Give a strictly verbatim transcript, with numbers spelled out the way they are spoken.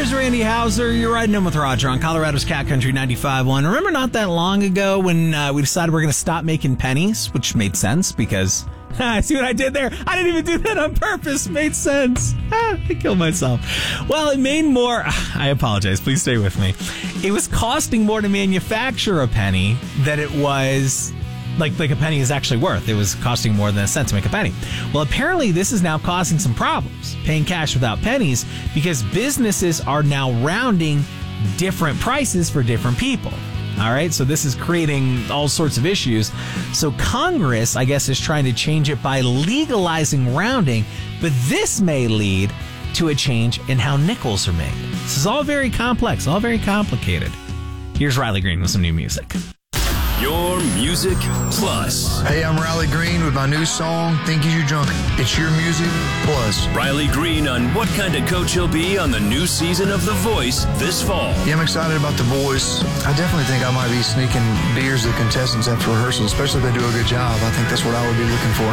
Here's Randy Hauser. You're riding in with Roger on Colorado's Cat Country ninety-five point one. Remember not that long ago when uh, we decided we're going to stop making pennies, which made sense because... See what I did there? I didn't even do that on purpose. Made sense. Ah, I killed myself. Well, it made more... I apologize. Please stay with me. It was costing more to manufacture a penny than it was... Like, like a penny is actually worth. It was costing more than a cent to make a penny. Well, apparently this is now causing some problems, paying cash without pennies, because businesses are now rounding different prices for different people. All right, so this is creating all sorts of issues. So Congress, I guess, is trying to change it by legalizing rounding, but this may lead to a change in how nickels are made. This is all very complex, all very complicated. Here's Riley Green with some new music. Your Music Plus. Hey, I'm Riley Green with my new song, Think You Drunk. It's Your Music Plus. Riley Green on what kind of coach he'll be on the new season of The Voice this fall. Yeah, I'm excited about The Voice. I definitely think I might be sneaking beers to the contestants after rehearsal, especially if they do a good job. I think that's what I would be looking for.